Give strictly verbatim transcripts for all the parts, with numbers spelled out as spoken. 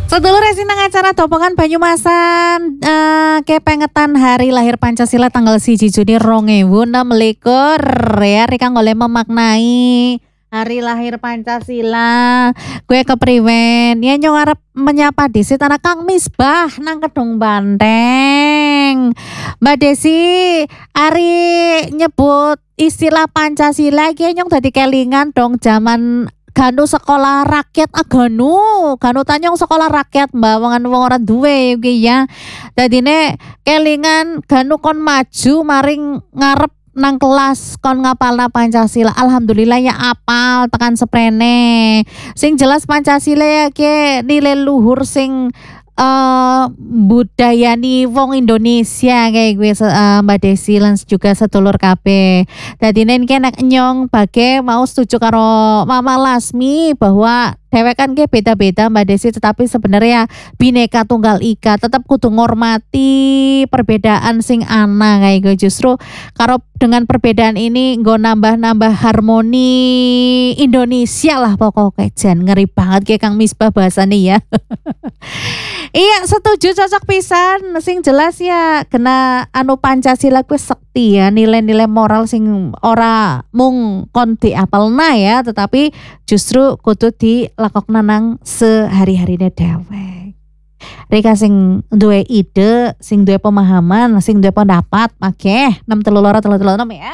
Sedulur sinang acara Topongan Banyumasan uh, kepengetan hari lahir Pancasila tanggal siji Juni dua ribu enam belas ya Rika ngoleh memaknai hari lahir Pancasila. Gue kepriwen ya nyong arep menyapa disit anak Kang Misbah nang Kedung Banteng. Mbak Desi hari nyebut istilah Pancasila iki nyong dadi kelingan dong zaman Ganu sekolah rakyat aganu, ganu tanyong sekolah rakyat mbak, wangan wong ora duwe iki ya. Dadine kelingan ganu kon maju maring ngarep nang kelas kon ngapalna Pancasila. Alhamdulillah ya apal tekan seprene. Sing jelas Pancasila ya ke nilai luhur sing Uh, budayani wong Indonesia kayak gue uh, Mbak Desi lan juga sedulur kabeh. Dadi nen nek nyong bage mau setuju karo Mama Lasmi bahwa dhewek kan ge beda-beda Mbak Desi tetapi sebenarnya bineka tunggal ika, tetap kudu ngormati perbedaan sing ana kayak gue. Justru karo dengan perbedaan ini nggo nambah-nambah harmoni Indonesia lah pokoknya. Jan ngeri banget kayak Kang Misbah bahasane ya. Iya setuju cocok pisan. Sing jelas ya kena anu Pancasila kuwi sekti ya, nilai-nilai moral sing ora mung kon diapalna ya, tetapi justru kudu dilakokna nang sehari-harine dewek. Rika sing duwe ide, sing duwe pemahaman, sing duwe pendapat, makeh enam telu loro telu telu enam ya.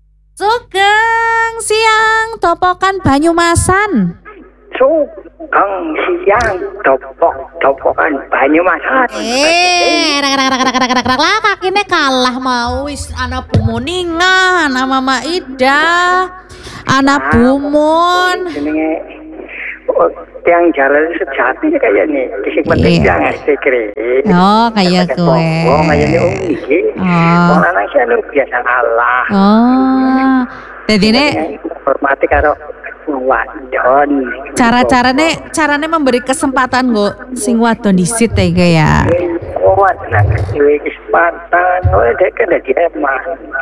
Sugeng siang Topokan Banyumasan. Sugeng siang Topok Topokan Banyumasan. Eh, rak rak rak rak rak rak rak lah kakine kalah mau wis ana Bumuningan, ana Mama Ida, ana Bumun. Jenenge tiang jalan sejati kayak nih, kisik penting jangan sekre. Oh, kayak gue. Oh, kayak nih om iki. Oh, anak saya lu biasa kalah. Oh, jadi ini hormati karo wadon. Cara-carane, carane memberi kesempatan go sing wadon disit ya gue ya. Oh, wadon dhewe kesempatan. Oh, dek kan dia mah.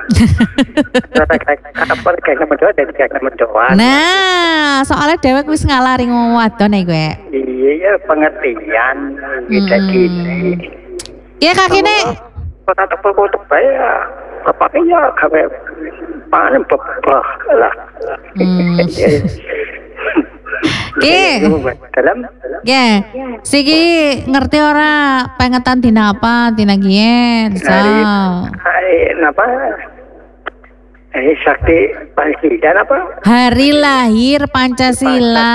Apa kayak sama doa dan kayak sama doa. Nah, soalnya dewek wis ngalari ngomong wadon ya gue. Iya, ya pengertian kita gini. Iya kakine. Kota tepuk-tepuk ya. Kepaknya gawe panen bebah lah. Oke. Dalam. Ya. Siki ngerti ora pengetan dina apa dina gie? Hari, hari napa? Hari sakti Pancasila apa? Hari lahir Pancasila.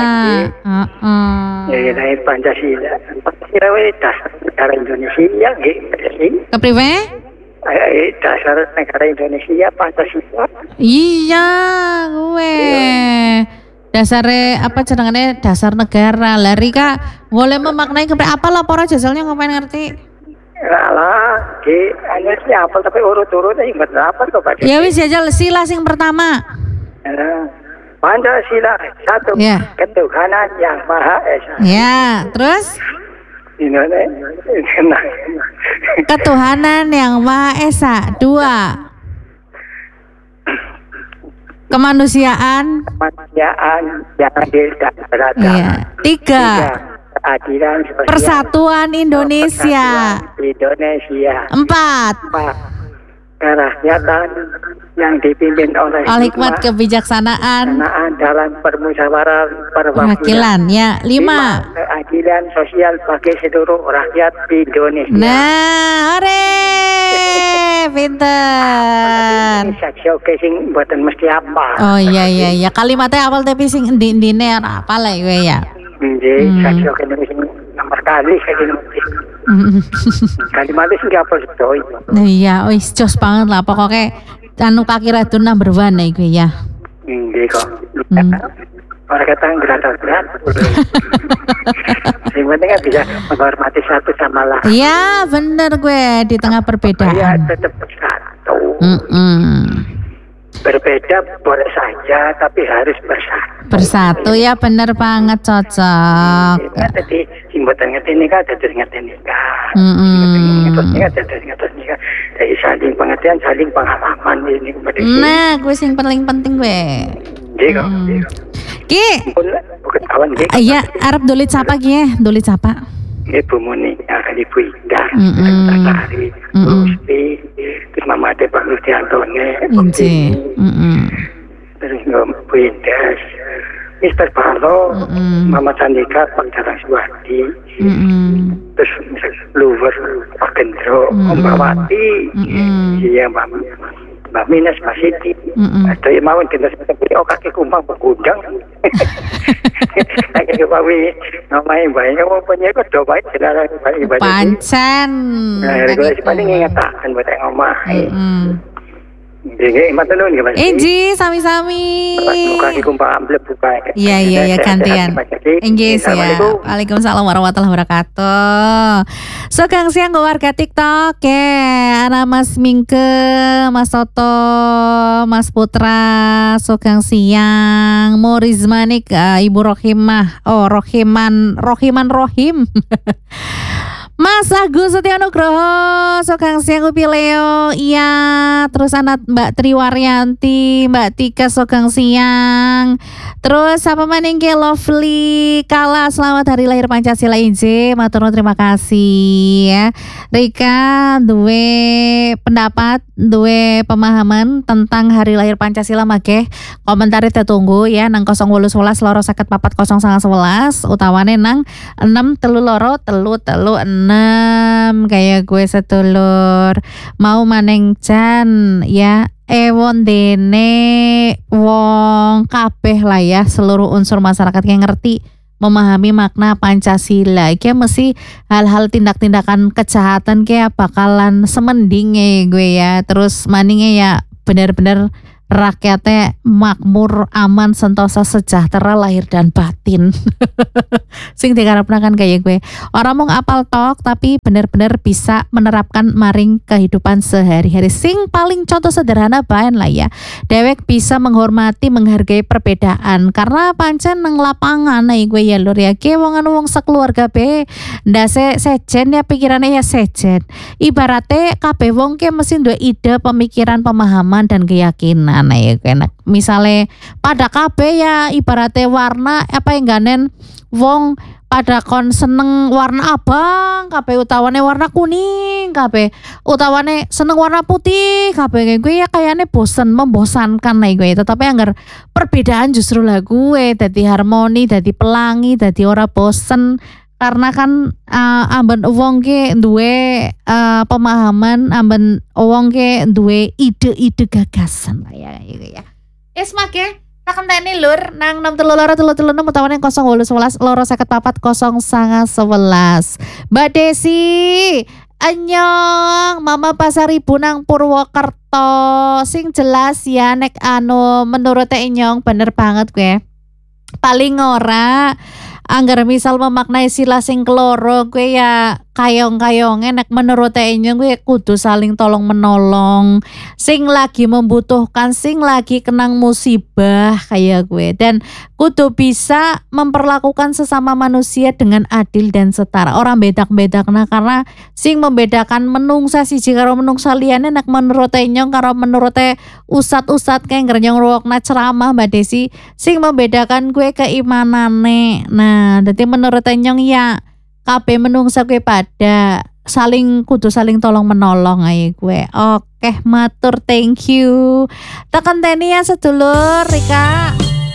Heeh. Hari lahir Pancasila. Pancasila wis dasar negara Indonesia nggih. Kepriwe? Eh, dasar negara Indonesia Pancasila. Iya, gue. Dasare apa jenengane dasar negara. Lah Rika boleh memaknai kepe apa lah para jaselnya ngapain ngerti? Alah, di hanya sih apel tapi urut-urut aja nggak dapat kok Pak. Ya wis jajal sila sing pertama. Nah, Pancasila satu ya. Ketuhanan yang Maha Esa. Ya, terus? Indonesia. Ketuhanan yang Maha Esa. Dua. Kemanusiaan. Kemanusiaan yang adil dan beradab. Iya. Tiga. Keadilan sosial. Persatuan Indonesia. Persatuan Indonesia. Empat. Empat. Kerakyatan yang dipimpin oleh oleh hikmat kebijaksanaan dalam permusyawaratan perwakilan. Ya, lima. lima. Keadilan sosial bagi seluruh rakyat Indonesia. Nah, ore, pinter. Saksi oke sing mboten mesti apa. Oh iya iya iya, kalimatnya apal tapi sing endi-endine ora apal ya kowe ya. Nggih, saksi oke sing nomor kali saiki. Kalimatnya sing apal sedoi. Nah iya, wis jos banget lah pokoknya anu kaki radun number one ya gue ya. Nggih kok. Orang kata berat-berat. Yang penting kan bisa menghormati satu sama lain. Iya bener gue di tengah perbedaan. Ya tetap bersatu. Mm-mm. Berbeda boleh saja tapi harus bersatu. Bersatu ya bener banget cocok. Ya, tadi mboten ngerti nikah dados ngerti nikah. Mm-mm. Ngerti nikah dados ngerti nikah. Jadi saling pengertian, saling pengalaman ini kepada Nah, gue sing paling penting gue. Nggih kok. Ki, Bukan kawan nggih. iya arep dolit sapa ki ya? Dolit sapa? Ibu Muni, akan Ibu Ida, Mm-mm. Tari, Mm-mm. Rusti, terus Mama Ade Pak Lustiantone, Inci. Mm-mm. terus Bu Indah, Mister Palo, Mm-mm. Mama Sandika, Pak Jarang Suwadi, Mm-mm. terus Luwer, Pak Gendro, Om Mm-mm. Bawati, Mm-mm. iya Mbak Mbak Minas, Mbak Siti, Mm-mm. ada yang mau kita seperti oh kaki kumbang pegundang, kaki kumbang namanya baiknya mau punya kok do baik jelas baik baik. Pancan. Nah, kalau si paling ingatan buat yang ngomah. Mm-mm. Jadi matur nuwun nggih Mas. Inji, sami-sami. Kaki kumbang amblep buka. Iya iya iya gantian. Inggih ya. Assalamualaikum. Waalaikumsalam warahmatullahi wabarakatuh. So kang siang gue warga TikTok ya. Ana Mas Mingke, Mas Toto, Mas Putra, so kang siang. Morizmanik, uh, Ibu Rohimah. Oh Rohiman, Rohiman Rohim. Mas Agus Setia Nugroho, Sokang Siang Upi Leo, iya, terus anak Mbak Triwaryanti, Mbak Tika Sokang Siang, terus apa maning ke Lovely Kala, selamat hari lahir Pancasila Inje, matur nuwun terima kasih ya. Rika duwe pendapat, duwe pemahaman tentang hari lahir Pancasila make komentar kita tunggu ya nang nol wolu sebelas loro seket papat nol sangat sebelas utawane nang enam telu loro telu telu enam kayak gue sedulur mau maneng jan ya ewon dene wong kabeh lah ya seluruh unsur masyarakat yang ngerti memahami makna Pancasila kayak mesti hal-hal tindak-tindakan kejahatan kayak bakalan semendingnya gue ya terus maningnya ya benar-benar rakyatnya makmur, aman, sentosa, sejahtera, lahir dan batin. Sing dikarepna kan kayak gue. Orang mau apal tok tapi benar-benar bisa menerapkan maring kehidupan sehari-hari. Sing paling contoh sederhana bahan lah ya. Dewek bisa menghormati, menghargai perbedaan. Karena pancen nang lapangan nah gue ya lur ya. Ke wongan wong sekeluarga be ndase sejen ya pikirannya ya sejen. Ibaratnya kabeh wong ke mesin dua ide, pemikiran, pemahaman dan keyakinan. Nah ya enak misalnya pada kabeh ya ibaratnya warna apa yang ganen wong pada kon seneng warna abang kabeh utawane warna kuning kabeh utawane seneng warna putih kabeh gue ya kayaknya bosen membosankan nih gue tetapi anggar perbedaan justru lah gue dadi harmoni dadi pelangi dadi ora bosen karena kan uh, amben wong ke duwe uh, pemahaman amben wong ke duwe ide-ide gagasan lah ya gitu ya. Es make tak kenteni lur nang enam telu loro telu telu enam utawa nang nol wolu sebelas loro seket papat nol sangat sebelas. Mbak Desi anyong Mama Pasar Ibu nang Purwokerto sing jelas ya nek anu menurut enyong bener banget gue paling ora anggar misal memaknai sila sing keloro gue ya kayong-kayong enak menurut enyong gue kudu saling tolong menolong sing lagi membutuhkan sing lagi kenang musibah kayak gue dan kudu bisa memperlakukan sesama manusia dengan adil dan setara orang bedak-bedak nah karena sing membedakan menungsa siji karo menungsa liyane enak menurut enyong karo menurut e usat-usat kayak ngernyong ruwakna ceramah Mbak Desi sing membedakan gue keimanane nah dadi menurut enyong ya kabeh menungsa gue pada saling kudu saling tolong menolong aja gue. Oke, matur thank you. Tekan teni ya sedulur Rika.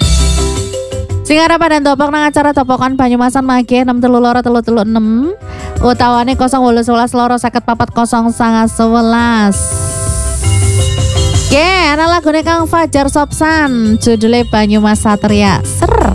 Sing arep padha topok nang acara topokan Banyumasan Mageh enam telu loro telu telu enam utawane nol wolu sebelas loro seket papat nol sangat sebelas. Oke, ana lagune Kang Fajar Sopsan judulnya Banyumas Satria. Ser.